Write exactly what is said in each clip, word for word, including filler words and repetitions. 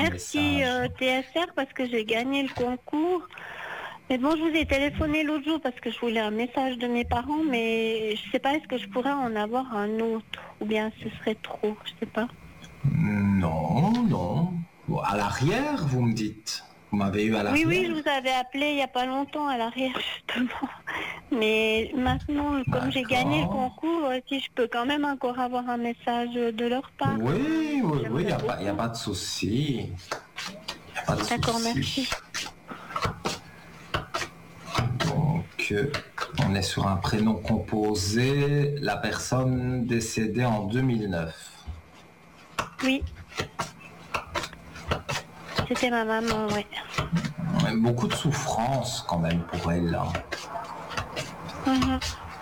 merci euh, T S R parce que j'ai gagné le concours. Mais bon, je vous ai téléphoné l'autre jour parce que je voulais un message de mes parents, mais je sais pas, est-ce que je pourrais en avoir un autre ou bien ce serait trop, je sais pas. Non, non. Bon, à l'arrière, vous me dites. Vous m'avez eu à Oui, l'arrière. oui, je vous avais appelé il n'y a pas longtemps à l'arrière, justement. Mais maintenant, comme j'ai gagné le D'accord. concours, euh, si je peux quand même encore avoir un message de leur part. Oui, oui, oui, il n'y a, J'aimerais pas- y a beaucoup. pas de souci. Y a pas de D'accord, souci. merci. Donc, euh, on est sur un prénom composé. La personne décédée en deux mille neuf. Oui. C'était ma maman, ouais. Beaucoup de souffrance quand même pour elle. Là. Mhm.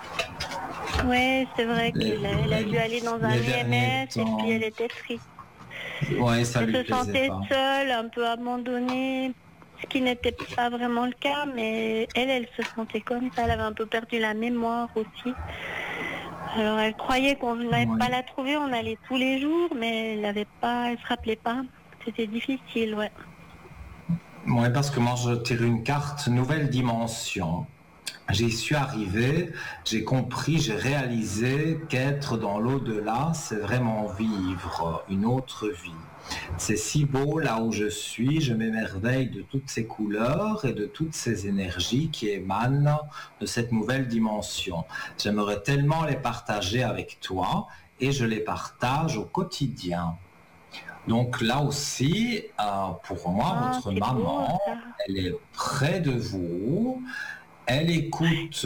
Ouais, c'est vrai Les- qu'elle a, elle a dû aller dans un les I M derniers S et temps. puis elle était triste. Ouais, ça Elle lui se plaisait sentait pas. seule, un peu abandonnée, ce qui n'était pas vraiment le cas, mais elle, elle se sentait comme ça. Elle avait un peu perdu la mémoire aussi. Alors elle croyait qu'on n'allait Ouais. pas la trouver, on allait tous les jours, mais elle n'avait pas, elle se rappelait pas. C'était difficile, ouais. Ouais, parce que moi je tire une carte nouvelle dimension. J'y suis arrivé, j'ai compris, j'ai réalisé qu'être dans l'au-delà, c'est vraiment vivre une autre vie. C'est si beau là où je suis, je m'émerveille de toutes ces couleurs et de toutes ces énergies qui émanent de cette nouvelle dimension. J'aimerais tellement les partager avec toi et je les partage au quotidien. Donc là aussi, euh, pour moi, Ah, votre c'est beau, maman, ça. elle est près de vous. Elle écoute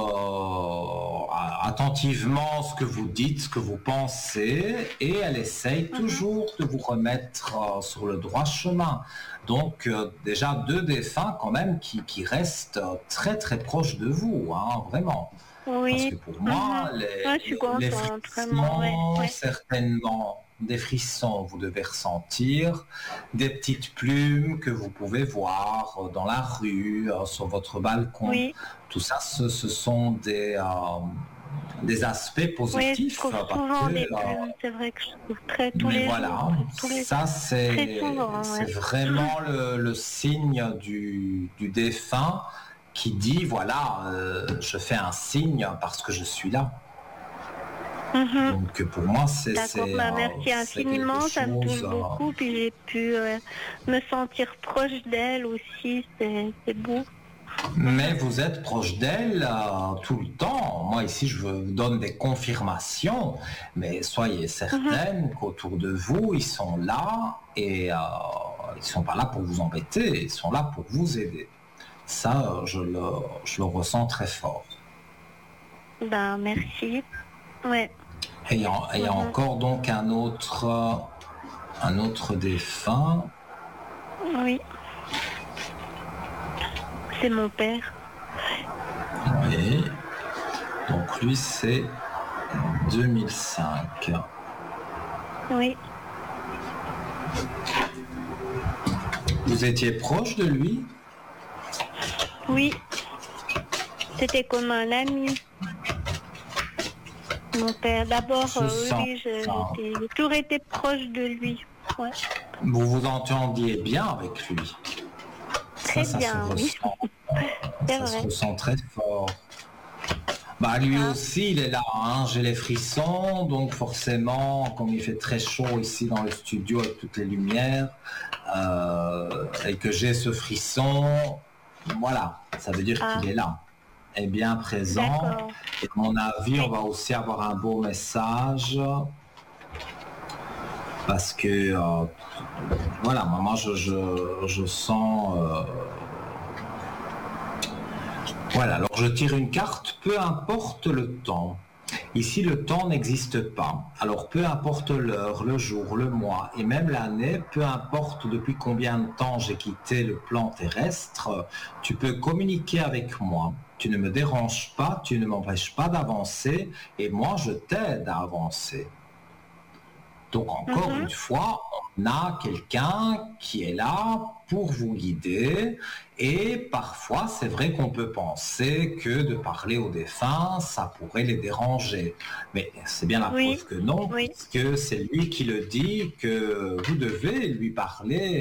euh, attentivement ce que vous dites, ce que vous pensez, et elle essaye Mhm. toujours de vous remettre euh, sur le droit chemin. Donc euh, déjà deux défunts quand même qui, qui restent euh, très très proches de vous, hein, vraiment. Parce Oui. que pour Mhm. moi, les, Ouais, je suis les, les contente, vraiment, ouais. frissons, Ouais. certainement, des frissons, vous devez ressentir, des petites plumes que vous pouvez voir euh, dans la rue, euh, sur votre balcon. Oui. Tout ça, ce, ce sont des, euh, des aspects Oui, je positifs. trouve euh, parce souvent que, des euh, plumes, c'est vrai que je trouve très tous mais les jours, voilà, tous les ça très c'est souvent, c'est ouais. vraiment le, le signe du, du défunt qui dit voilà, euh, je fais un signe parce que je suis là. Mhm. Donc pour moi c'est D'accord, c'est bah euh, merci c'est quelque infiniment, ça me touche chose. euh, beaucoup, puis j'ai pu euh, me sentir proche d'elle aussi, c'est c'est beau. Mais Mhm. vous êtes proche d'elle euh, tout le temps. Moi ici je vous donne des confirmations, mais soyez Mhm. certaine qu'autour de vous ils sont là et euh, ils sont pas là pour vous embêter, ils sont là pour vous aider. Ça, euh, je le, je le ressens très fort. Ben merci. Ouais. Et il y a, il y a Mhm. encore donc un autre, euh, un autre défunt. Oui. C'est mon père. Oui. Donc lui c'est deux mille cinq. Oui. Vous étiez proche de lui? Oui. C'était comme un ami. Mon père. D'abord, Je euh, oui, sens oui, je- ça. j'étais, j'ai toujours été proche de lui. Ouais. Vous vous entendiez bien avec lui. Ça, Très ça se bien, oui. ressent, C'est ça se vrai. ressent très fort. Bah lui Ah. aussi, il est là, hein. J'ai les frissons, donc forcément, comme il fait très chaud ici dans le studio avec toutes les lumières, euh, et que j'ai ce frisson, voilà, ça veut dire Ah. qu'il est là, est bien présent. D'accord. Et à mon avis, Oui. on va aussi avoir un beau message, parce que, euh, voilà, moi je, je, je sens... Euh, Voilà, alors je tire une carte, peu importe le temps. Ici, le temps n'existe pas. Alors, peu importe l'heure, le jour, le mois et même l'année, peu importe depuis combien de temps j'ai quitté le plan terrestre, tu peux communiquer avec moi. Tu ne me déranges pas, tu ne m'empêches pas d'avancer et moi, je t'aide à avancer. Donc encore Mhm. une fois, on a quelqu'un qui est là pour vous guider et parfois c'est vrai qu'on peut penser que de parler aux défunts, ça pourrait les déranger. Mais c'est bien la Oui. preuve que non, Oui. puisque c'est lui qui le dit que vous devez lui parler